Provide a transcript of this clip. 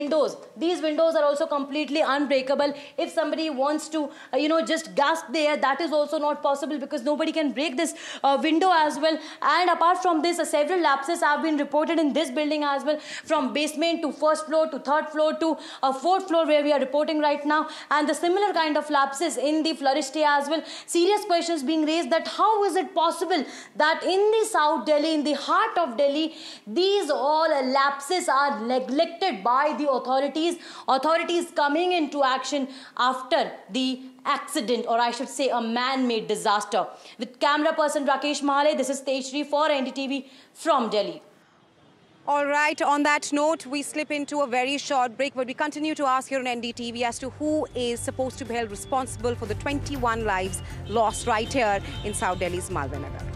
windows. These windows are also completely unbreakable. If somebody wants to, just gasp the air, that is also not possible because nobody can break this window as well. And apart from this, several lapses have been reported in this building as well, from basement to first floor to third floor to fourth floor where we are reporting right now. And the similar kind of lapses in the Flourish-Stay as well. Serious questions being raised that how is it possible that in the South Delhi, in the heart of Delhi, these all lapses are neglected by the authorities coming into action after the accident, or I should say a man-made disaster. With camera person Rakesh Mahale, this is Tejri for NDTV from Delhi. All right, on that note, we slip into a very short break, but we continue to ask here on NDTV as to who is supposed to be held responsible for the 21 lives lost right here in South Delhi's Malviya Nagar.